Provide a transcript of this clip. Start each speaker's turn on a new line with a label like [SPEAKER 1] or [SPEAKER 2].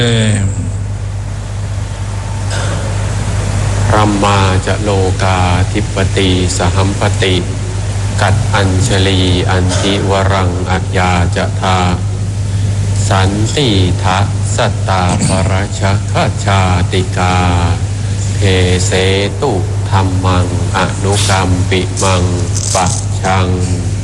[SPEAKER 1] รัมมาจะโลกาธิปติสหัมปติกัดอัญชลีอันติวรังอัจยาจะทาสันติทะสัตตาปรชคชาติกาเพเสตุธรรมังอนุกรรมปิมังปัจชัง